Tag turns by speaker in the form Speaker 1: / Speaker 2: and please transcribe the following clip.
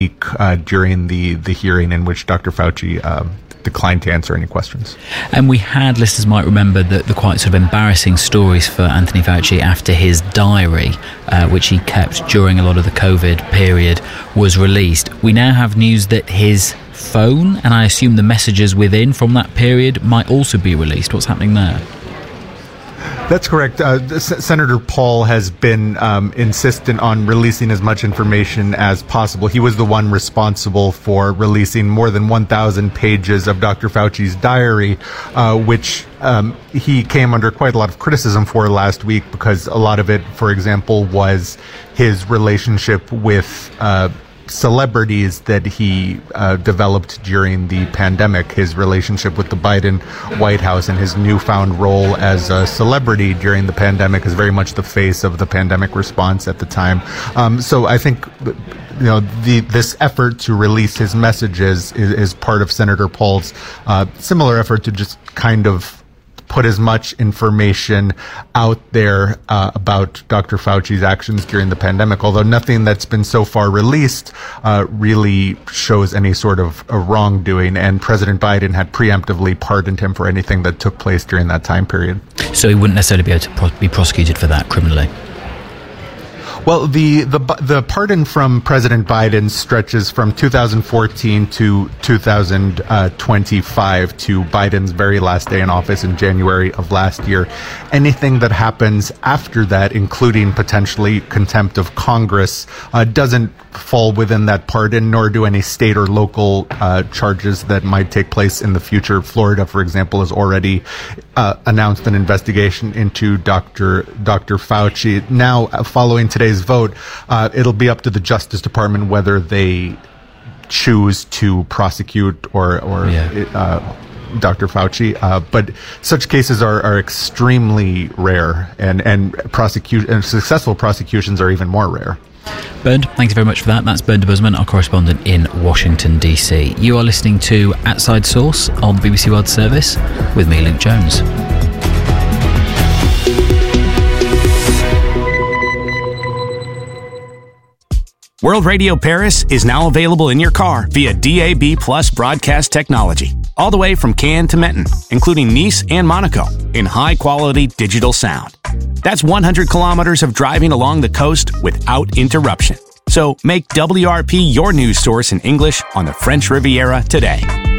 Speaker 1: during the hearing in which Dr. Fauci declined to answer any questions.
Speaker 2: And we had, listeners might remember, the quite sort of embarrassing stories for Anthony Fauci after his diary, which he kept during a lot of the COVID period, was released. We now have news that his phone, and I assume the messages within from that period, might also be released. What's happening there?
Speaker 1: That's correct. Senator Paul has been insistent on releasing as much information as possible. He was the one responsible for releasing more than 1,000 pages of Dr. Fauci's diary, which he came under quite a lot of criticism for last week, because a lot of it, for example, was his relationship with celebrities that he developed during the pandemic, his relationship with the Biden White House, and his newfound role as a celebrity during the pandemic is very much the face of the pandemic response at the time. So I think, this effort to release his messages is part of Senator Paul's similar effort to just kind of put as much information out there about Dr. Fauci's actions during the pandemic, although nothing that's been so far released really shows any sort of wrongdoing, and President Biden had preemptively pardoned him for anything that took place during that time period.
Speaker 2: So he wouldn't necessarily be able to be prosecuted for that criminally?
Speaker 1: Well, the pardon from President Biden stretches from 2014 to 2025, to Biden's very last day in office in January of last year. Anything that happens after that, including potentially contempt of Congress, doesn't fall within that pardon, nor do any state or local charges that might take place in the future. Florida, for example, has already announced an investigation into Dr. Fauci. Now, following today's vote, it'll be up to the Justice Department whether they choose to prosecute or Dr. Fauci, but such cases are extremely rare, and successful prosecutions are even more rare.
Speaker 2: Bernd, thank you very much for that. That's Bernd Busman, our correspondent in Washington, D.C. You are listening to Outside Source on BBC World Service with me, Luke Jones.
Speaker 3: World Radio Paris is now available in your car via DAB+ broadcast technology, all the way from Cannes to Menton, including Nice and Monaco, in high-quality digital sound. That's 100 kilometers of driving along the coast without interruption. So make WRP your news source in English on the French Riviera today.